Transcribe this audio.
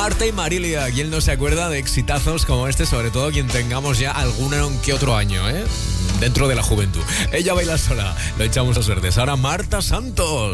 Marta y Marilia, ¿quién no se acuerda de exitazos como este? Sobre todo quien tengamos ya alguno que otro año, dentro de la juventud. Ella baila sola, lo echamos a suertes. Ahora Marta Santos.